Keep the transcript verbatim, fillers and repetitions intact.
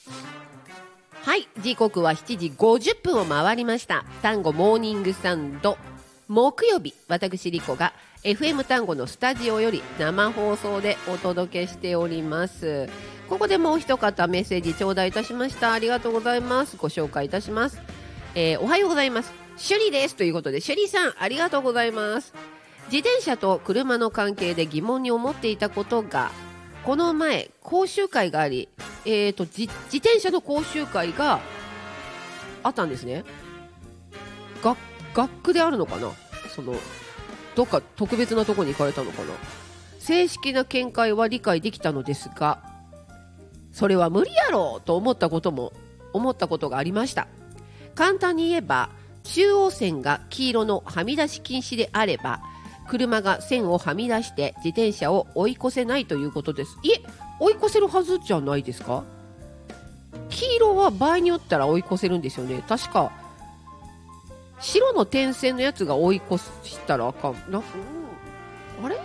はい、時刻はしちじごじゅっぷんを回りました。単語モーニングサンド木曜日、私リコが エフエム 単語のスタジオより生放送でお届けしております。ここでもう一方メッセージ頂戴いたしました。ありがとうございます。ご紹介いたします。えー、おはようございます。シュリですということで、シュリさんありがとうございます。自転車と車の関係で疑問に思っていたことが、この前講習会があり、えーと、自, 自転車の講習会があったんですね。が学区であるのかな、そのどっか特別なところに行かれたのかな。正式な見解は理解できたのですが、それは無理やろうと思ったことも思ったことがありました。簡単に言えば、中央線が黄色のはみ出し禁止であれば、車が線をはみ出して自転車を追い越せないということです。いえ、追い越せるはずじゃないですか。黄色は場合によったら追い越せるんですよね。確か白の点線のやつが追い越したらあかんな、うん、あれ